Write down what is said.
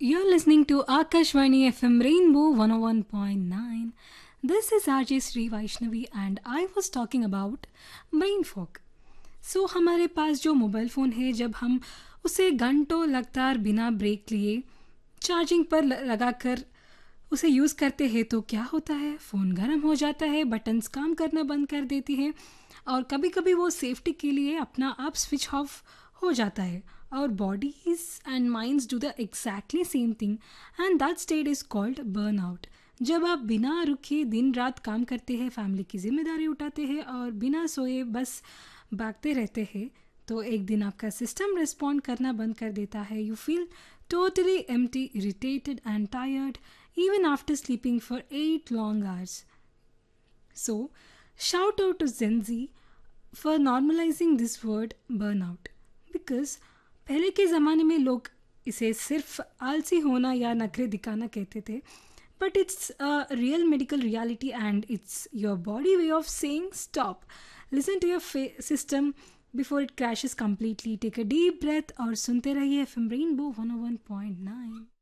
You're listening to Akashvani FM Rainbow 101.9. This is RJ Sri Vaishnavi and I was talking about brain fog. सो हमारे पास जो mobile phone है, जब हम उसे घंटों लगातार बिना ब्रेक लिए चार्जिंग पर लगाकर उसे यूज़ करते हैं तो क्या होता है, फ़ोन गर्म हो जाता है, बटन्स काम करना बंद कर देती है और कभी कभी वो सेफ्टी के लिए अपना आप स्विच ऑफ हो जाता है. और bodies and minds do the exactly same thing and that state is called burn out. जब आप बिना रुके दिन रात काम करते हैं, फैमिली की जिम्मेदारी उठाते हैं और बिना सोए बस भागते रहते हैं, तो एक दिन आपका सिस्टम रिस्पॉन्ड करना बंद कर देता है. You feel totally empty, irritated and tired even after sleeping for 8 long hours. So, shout out to Gen Z for normalizing this word burnout. Because पहले के ज़माने में लोग इसे सिर्फ आलसी होना या नखरे दिखाना कहते थे, but it's a real medical reality and it's your body way of saying stop. Listen to your system before it crashes completely. Take a deep breath और सुनते रहिए FM Rainbow 101.9.